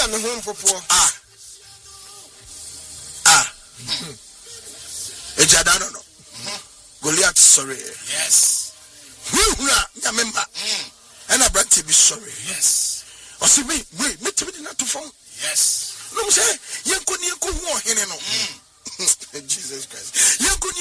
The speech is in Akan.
Tia no home popo. Ejadano no. Goliath sorry. Yes. Hura nyamemba. And I brought to be sorry. Yes. Or see me to be not to phone. Yes. No say, Yanko Niako war,